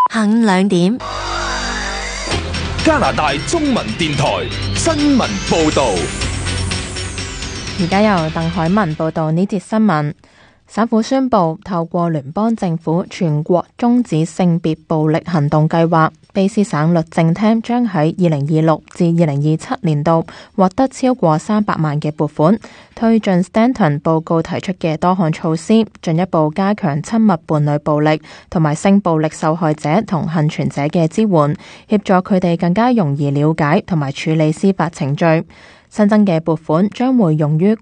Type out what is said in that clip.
下午2點， 加拿大中文電台新聞報道。 而家由鄧海文報道呢節新聞。省府宣布透過聯邦政府全國終止性別暴力行動計劃，卑詩省律政廳將喺2026至2027年度獲得超過300萬嘅撥款，推進 Stanton 報告提出嘅多項措施，進一步加強親密伴侶暴力同埋性暴力受害者同幸存者嘅支援，協助佢哋更加容易了解同埋處理司法程序。新增嘅撥款將會用於